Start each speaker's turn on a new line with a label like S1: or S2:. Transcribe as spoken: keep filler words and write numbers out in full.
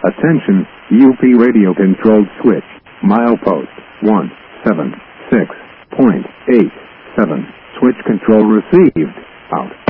S1: Attention, U P radio controlled switch, milepost one seven six point eight seven. Switch control received. Out.